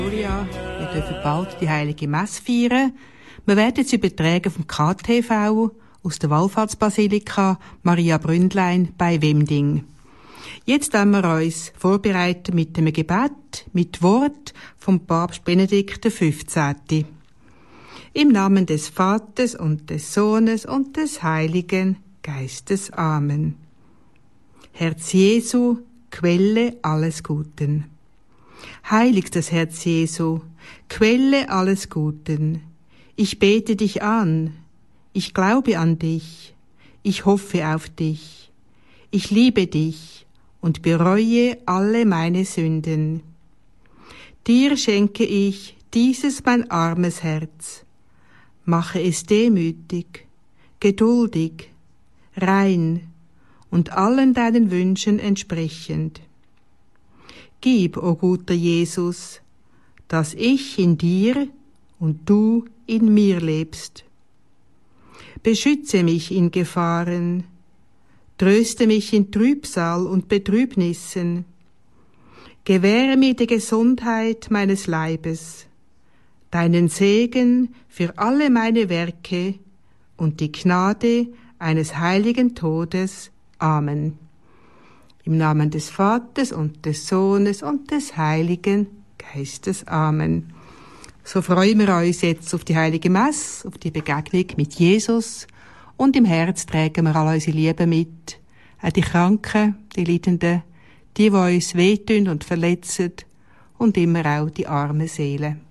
Wir dürfen bald die heilige Messe feiern. Wir werden sie übertragen vom KTV aus der Wallfahrtsbasilika Maria Bründlein bei Wemding. Jetzt wollen wir uns vorbereiten mit einem Gebet, mit Wort vom Papst Benedikt XV. Im Namen des Vaters und des Sohnes und des Heiligen Geistes. Amen. Herz Jesu, Quelle alles Guten. Heiligstes Herz Jesu, Quelle alles Guten. Ich bete dich an, ich glaube an dich, ich hoffe auf dich, ich liebe dich und bereue alle meine Sünden. Dir schenke ich dieses mein armes Herz, mache es demütig, geduldig, rein und allen deinen Wünschen entsprechend. Gib, o guter Jesus, dass ich in dir und du in mir lebst. Beschütze mich in Gefahren, tröste mich in Trübsal und Betrübnissen, gewähre mir die Gesundheit meines Leibes, deinen Segen für alle meine Werke und die Gnade eines heiligen Todes. Amen. Im Namen des Vaters und des Sohnes und des Heiligen Geistes. Amen. So freuen wir uns jetzt auf die heilige Messe, auf die Begegnung mit Jesus, und im Herz tragen wir all unsere Lieben mit, auch die Kranken, die Leidenden, die uns wehtun und verletzen, und immer auch die armen Seelen.